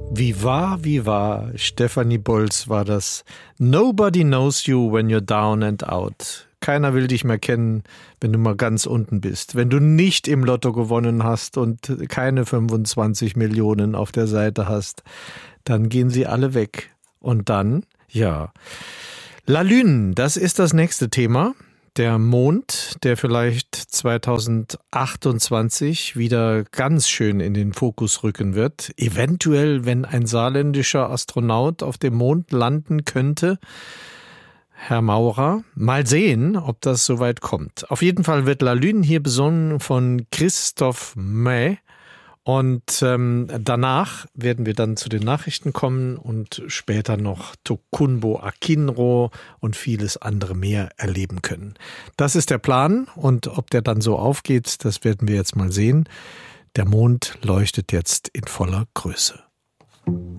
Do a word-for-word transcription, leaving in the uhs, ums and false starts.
Wie wahr, wie wahr, Stefanie Bolz war das. Nobody knows you when you're down and out. Keiner will dich mehr kennen, wenn du mal ganz unten bist. Wenn du nicht im Lotto gewonnen hast und keine fünfundzwanzig Millionen auf der Seite hast, dann gehen sie alle weg. Und dann, ja, La Lune, das ist das nächste Thema. Der Mond, der vielleicht zweitausendachtundzwanzig wieder ganz schön in den Fokus rücken wird. Eventuell, wenn ein saarländischer Astronaut auf dem Mond landen könnte. Herr Maurer, mal sehen, ob das soweit kommt. Auf jeden Fall wird La Lune hier besungen von Christophe Maé. Und ähm, danach werden wir dann zu den Nachrichten kommen und später noch Tokunbo Akinro und vieles andere mehr erleben können. Das ist der Plan und ob der dann so aufgeht, das werden wir jetzt mal sehen. Der Mond leuchtet jetzt in voller Größe.